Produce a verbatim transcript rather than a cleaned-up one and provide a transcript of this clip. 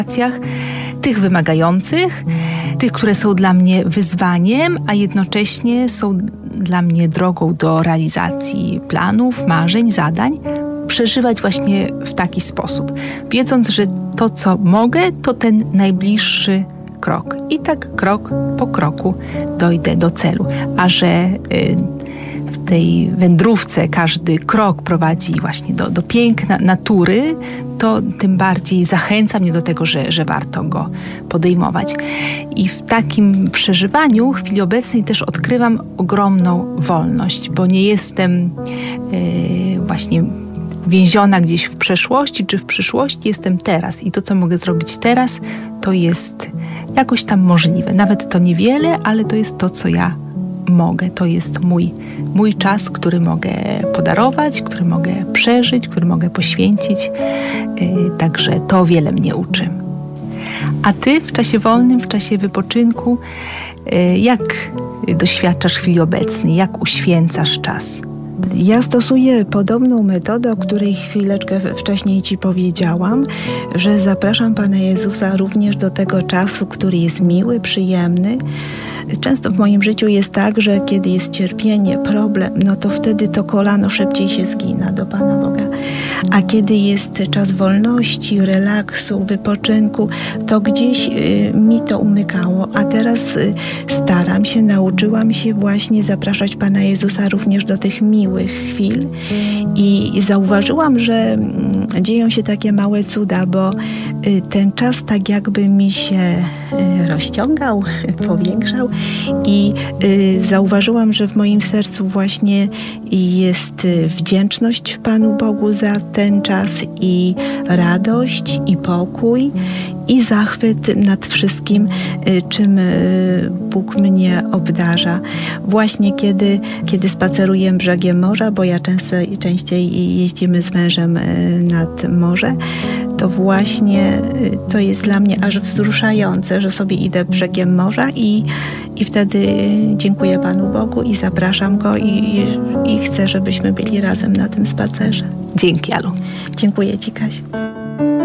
sytuacjach, tych wymagających, tych, które są dla mnie wyzwaniem, a jednocześnie są dla mnie drogą do realizacji planów, marzeń, zadań. Przeżywać właśnie w taki sposób, wiedząc, że to, co mogę, to ten najbliższy krok. I tak krok po kroku dojdę do celu. A że y, w tej wędrówce każdy krok prowadzi właśnie do, do piękna natury, to tym bardziej zachęca mnie do tego, że, że warto go podejmować. I w takim przeżywaniu w chwili obecnej też odkrywam ogromną wolność, bo nie jestem y, właśnie więziona gdzieś w przeszłości czy w przyszłości, jestem teraz i to, co mogę zrobić teraz, to jest jakoś tam możliwe. Nawet to niewiele, ale to jest to, co ja mogę. To jest mój, mój czas, który mogę podarować, który mogę przeżyć, który mogę poświęcić. Yy, także to wiele mnie uczy. A ty w czasie wolnym, w czasie wypoczynku, yy, jak doświadczasz chwili obecnej? Jak uświęcasz czas? Ja stosuję podobną metodę, o której chwileczkę wcześniej Ci powiedziałam, że zapraszam Pana Jezusa również do tego czasu, który jest miły, przyjemny. Często w moim życiu jest tak, że kiedy jest cierpienie, problem, no to wtedy to kolano szybciej się zgina do Pana Boga. A kiedy jest czas wolności, relaksu, wypoczynku, to gdzieś y, mi to umykało. A teraz y, staram się, nauczyłam się właśnie zapraszać Pana Jezusa również do tych miłych chwil. I, i zauważyłam, że y, dzieją się takie małe cuda, bo y, ten czas tak jakby mi się y, rozciągał, powiększał. I y, zauważyłam, że w moim sercu właśnie jest y, wdzięczność Panu Bogu za ten czas i radość, i pokój, i zachwyt nad wszystkim, y, czym y, Bóg mnie obdarza. Właśnie kiedy, kiedy spaceruję brzegiem morza, bo ja często, częściej jeździmy z mężem y, nad morze, to właśnie y, to jest dla mnie aż wzruszające, że sobie idę brzegiem morza i I wtedy dziękuję Panu Bogu i zapraszam Go i, i chcę, żebyśmy byli razem na tym spacerze. Dzięki, Alu. Dziękuję Ci, Kasiu.